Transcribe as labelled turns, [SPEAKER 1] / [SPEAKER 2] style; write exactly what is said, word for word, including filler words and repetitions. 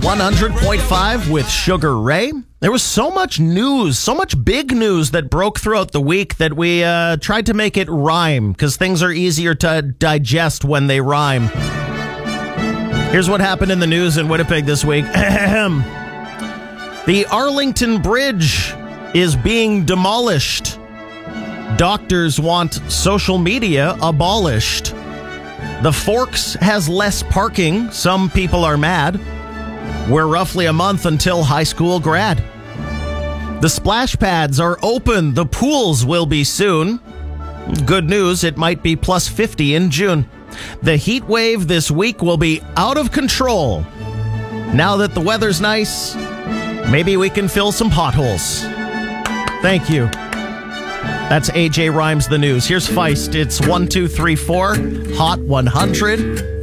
[SPEAKER 1] one hundred point five with Sugar Ray. There was so much news, so much big news that broke throughout the week that we uh, tried to make it rhyme because things are easier to digest when they rhyme. Here's what happened in the news in Winnipeg this week. The Arlington Bridge is being demolished. Doctors want social media abolished. The Forks has less parking. Some people are mad. We're roughly a month until high school grad. The splash pads are open. The pools will be soon. Good news, it might be plus fifty in June. The heat wave this week will be out of control. Now that the weather's nice, maybe we can fill some potholes. Thank you. That's A J Rhymes the News. Here's Feist. It's one, two, three, four. Hot one hundred.